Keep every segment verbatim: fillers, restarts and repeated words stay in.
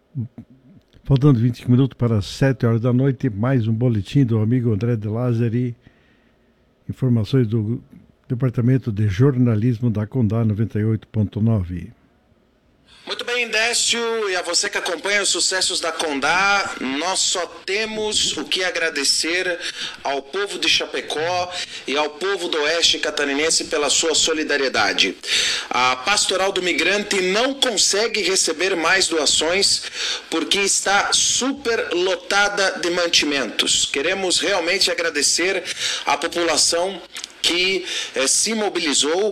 Faltando vinte e cinco minutos para as sete horas da noite, mais um boletim do amigo André de Lázari. Informações do Departamento de Jornalismo da Condá noventa e oito ponto nove. Muito bem, Décio, e a você que acompanha os sucessos da Condá, nós só temos o que agradecer ao povo de Chapecó e ao povo do Oeste Catarinense pela sua solidariedade. A Pastoral do Migrante não consegue receber mais doações porque está super lotada de mantimentos. Queremos realmente agradecer à população que eh, se mobilizou.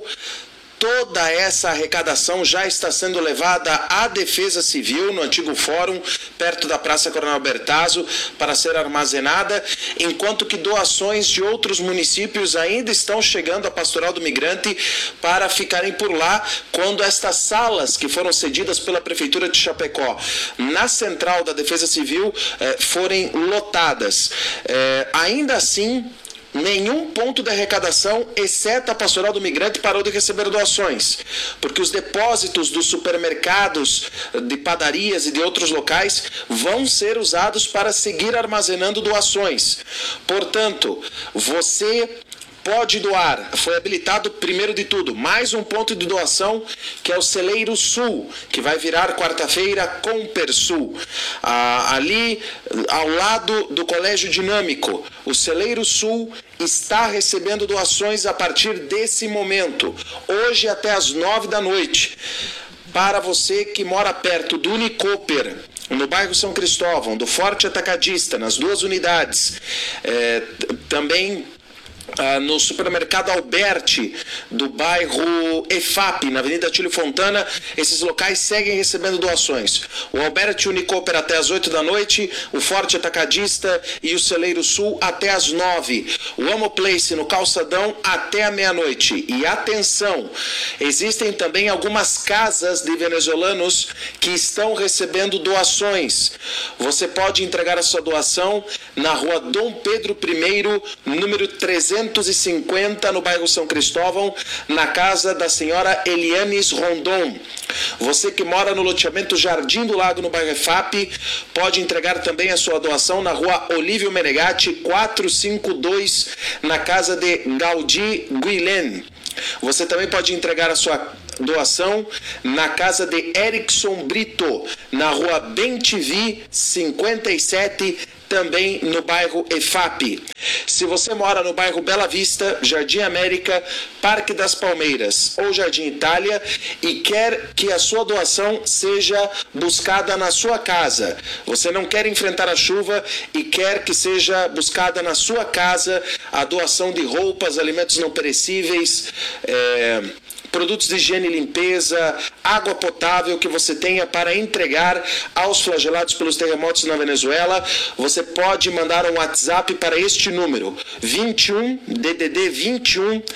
Toda essa arrecadação já está sendo levada à Defesa Civil, no antigo fórum, perto da Praça Coronel Bertazzo, para ser armazenada, enquanto que doações de outros municípios ainda estão chegando à Pastoral do Migrante para ficarem por lá, quando estas salas que foram cedidas pela Prefeitura de Chapecó, na Central da Defesa Civil, eh, forem lotadas. Eh, ainda assim, nenhum ponto de arrecadação, exceto a Pastoral do Migrante, parou de receber doações, porque os depósitos dos supermercados, de padarias e de outros locais vão ser usados para seguir armazenando doações. Portanto, você pode doar. Foi habilitado, primeiro de tudo, mais um ponto de doação, que é o Celeiro Sul, que vai virar quarta-feira Compersul. Ah, ali, ao lado do Colégio Dinâmico, o Celeiro Sul está recebendo doações a partir desse momento, hoje até às nove da noite. Para você que mora perto do Unicoper, no bairro São Cristóvão, do Forte Atacadista, nas duas unidades, é, também Uh, no supermercado Alberti, do bairro E F A P, na Avenida Tílio Fontana, esses locais seguem recebendo doações. O Alberti Unicoper até as oito da noite, o Forte Atacadista e o Celeiro Sul até as nove. O Amo Place no Calçadão até a meia-noite. E atenção, existem também algumas casas de venezuelanos que estão recebendo doações. Você pode entregar a sua doação na rua Dom Pedro I, número trezentos e cinquenta, no bairro São Cristóvão, na casa da senhora Elianes Rondon. Você que mora no loteamento Jardim do Lago, no bairro E F A P, pode entregar também a sua doação na rua Olívio Menegatti, quatrocentos e cinquenta e dois, na casa de Gaudi Guilhem. Você também pode entregar a sua doação na casa de Erickson Brito, na rua Bem-Te-Vi, cinquenta e sete, também no bairro E F A P. Se você mora no bairro Bela Vista, Jardim América, Parque das Palmeiras ou Jardim Itália e quer que a sua doação seja buscada na sua casa, você não quer enfrentar a chuva e quer que seja buscada na sua casa a doação de roupas, alimentos não perecíveis, é... produtos de higiene e limpeza, água potável que você tenha para entregar aos flagelados pelos terremotos na Venezuela, você pode mandar um WhatsApp para este número, vinte e um, D D D vinte e um,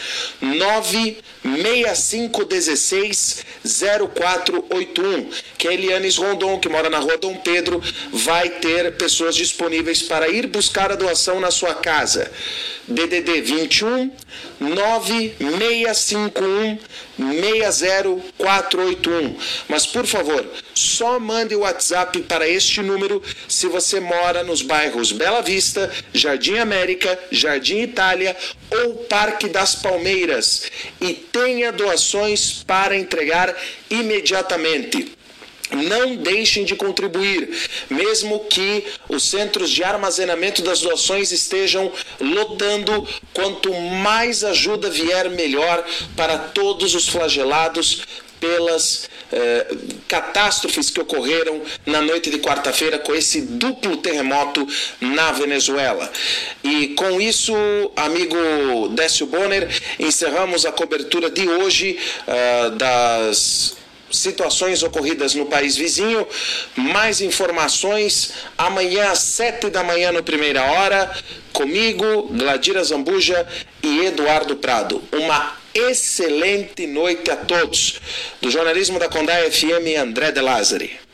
nove seis cinco um seis, zero quatro oito um, que a Elianes Rondon, que mora na rua Dom Pedro, vai ter pessoas disponíveis para ir buscar a doação na sua casa. D D D vinte e um, nove seis cinco um, seis zero quatro oito um. Mas, por favor, só mande o WhatsApp para este número se você mora nos bairros Bela Vista, Jardim América, Jardim Itália ou Parque das Palmeiras e tenha doações para entregar imediatamente. Não deixem de contribuir, mesmo que os centros de armazenamento das doações estejam lotando. Quanto mais ajuda vier, melhor para todos os flagelados pelas eh, catástrofes que ocorreram na noite de quarta-feira com esse duplo terremoto na Venezuela. E com isso, amigo Décio Bonner, encerramos a cobertura de hoje uh, das situações ocorridas no país vizinho. Mais informações amanhã às sete da manhã no Primeira Hora, comigo, Gladira Zambuja e Eduardo Prado. Uma excelente noite a todos. Do jornalismo da Condá F M, André de Lázari.